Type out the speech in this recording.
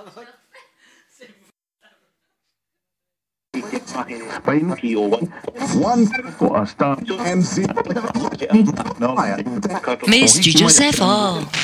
Spain one for a start and see. No, Mr. Joseph.